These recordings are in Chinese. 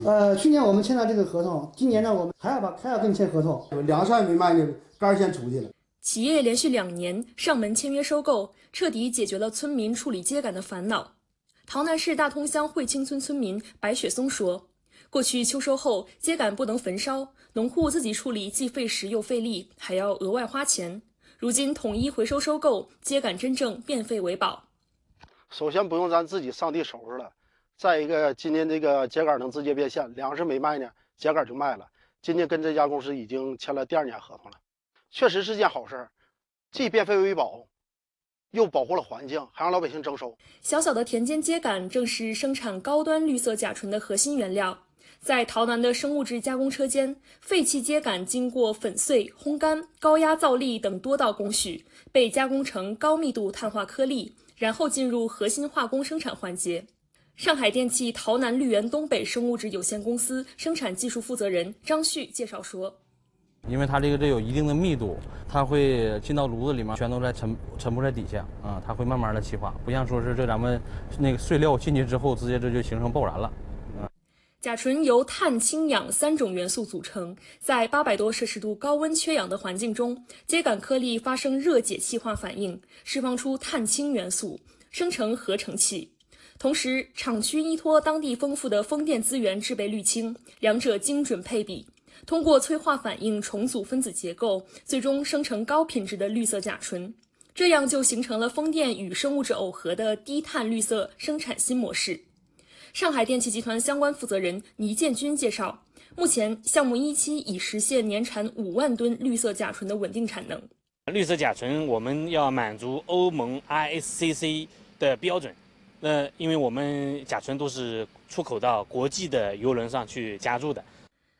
去年我们签了这个合同，今年呢我们还要跟签合同，2扇没卖呢，杆先出去了。 企业连续2年上门签约收购，彻底解决了村民处理秸秆的烦恼。桃南市大通乡惠清村村民白雪松说，过去秋收后秸秆不能焚烧，农户自己处理既费时又费力，还要额外花钱。如今统一回收收购，秸秆真正变废为宝。 首先不用咱自己上地收拾了，再一个今年这个秸秆能直接变现，粮食没卖呢，秸秆就卖了。今年跟这家公司已经签了第2年合同了，确实是件好事，既变废为宝，又保护了环境，还让老百姓增收。 小小的田间秸秆正是生产高端绿色甲醇的核心原料。在桃南的生物质加工车间，废弃秸秆经过粉碎、烘干、高压造粒等多道工序，被加工成高密度碳化颗粒，然后进入核心化工生产环节。上海电气桃南绿源东北生物质有限公司生产技术负责人张旭介绍说， 因为它这有一定的密度，它会进到炉子里面，全都在沉不在底下啊，它会慢慢的气化，不像说是咱们那个碎料进去之后，直接这就形成爆燃了。 甲醇由碳、氢、氧3种元素组成，在800多摄氏度高温缺氧的环境中，秸秆颗粒发生热解气化反应，释放出碳氢元素，生成合成气。同时，厂区依托当地丰富的风电资源制备氯氢，两者精准配比，通过催化反应重组分子结构，最终生成高品质的绿色甲醇。这样就形成了风电与生物质耦合的低碳绿色生产新模式。上海电气集团相关负责人倪建军介绍，目前项目1期已实现年产5万吨绿色甲醇的稳定产能。 绿色甲醇我们要满足欧盟 RSCC 的标准，因为我们甲醇都是出口到国际的邮轮上去加注的。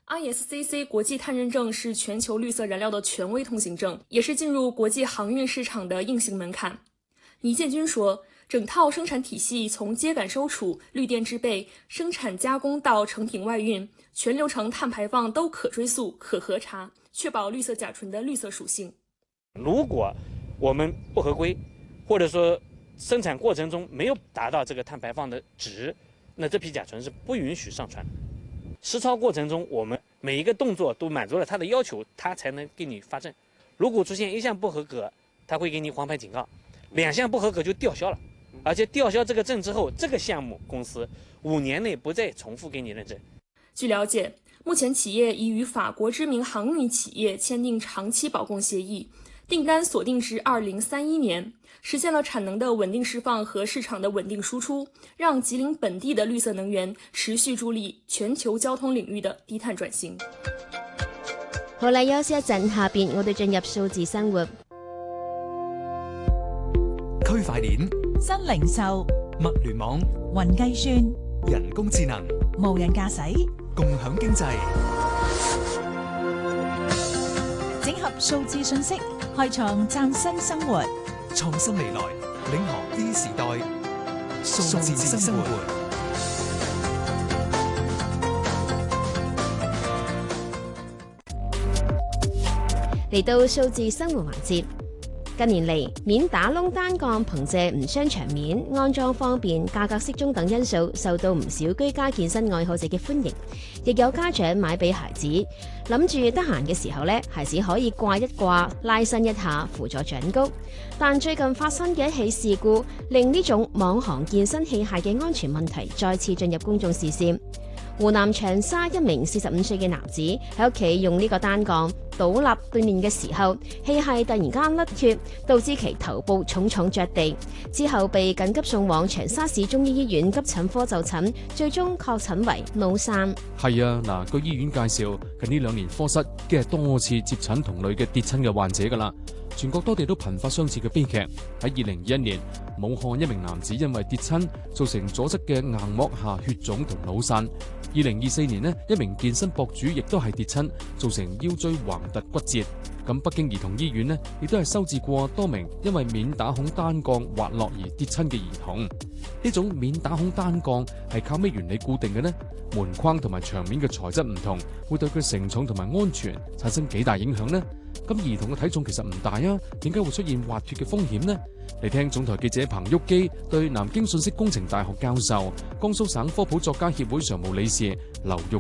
RSCC 国际碳认证是全球绿色燃料的权威通行证，也是进入国际航运市场的硬性门槛。倪建军说，整套生产体系从秸秆收储、绿电制备、生产加工到成品外运，全流程碳排放都可追溯、可核查，确保绿色甲醇的绿色属性。 如果我们不合规，或者说生产过程中没有达到这个碳排放的值，那这批甲醇是不允许上传。实操过程中，我们每一个动作都满足了它的要求，它才能给你发证。如果出现1项不合格，它会给你黄牌警告；2项不合格就吊销了。而且吊销这个证之后，这个项目公司5年内不再重复给你认证。 据了解，目前企业已与法国知名航运企业签订长期保供协议，订单锁定至2031年，实现了产能的稳定释放和市场的稳定输出，让吉林本地的绿色能源持续助力全球交通領域的低碳轉型。 好啦，休息一陣，下邊我哋進入數字生活。 區塊鏈、 新零售、 物聯網、 雲計算、 人工智能、 無人駕駛、 共享經濟， 整合數字信息，開創嶄新生活。 創新未來，領航 D 時代，數字生活。 嚟到數字生活環節。近年嚟，免打窿單槓憑借唔傷牆面、安裝方便、價格適中等因素，受到唔少居家健身愛好者嘅歡迎。亦有家長買俾孩子，諗住得閒嘅時候呢，孩子可以掛一掛、拉伸一下，輔助長高。但最近發生嘅一起事故，令呢種網行健身器械嘅安全問題再次進入公眾視線。湖南長沙一名45歲嘅男子喺屋企用呢個單槓倒立鍛鍊嘅時候，器械突然間甩脱，導致其頭部重重着地，之後被緊急送往長沙市中醫醫院急診科就診，最終確診為腦疝。 係啊，嗱，據醫院介紹，近呢2年科室已經係多次接診同類嘅跌親嘅患者㗎啦。全國多地都頻發相似嘅悲劇。喺2021年，武漢一名男子因為跌親，造成左側嘅硬膜下血腫同腦疝。2024年呢，一名健身博主亦都係跌親，造成腰椎橫突骨折。咁北京兒童醫院呢，亦都係收治過多名因為免打孔單槓滑落而跌親嘅兒童。呢種免打孔單槓係靠咩原理固定嘅呢？門框同埋牆面嘅材質唔同，會對佢承重同埋安全產生幾大影響呢？ 咁兒童嘅體重其實唔大啊，點解會出現滑脱嘅風險呢？嚟聽總台記者彭旭基對南京信息工程大學教授、江蘇省科普作家協會常務理事劉玉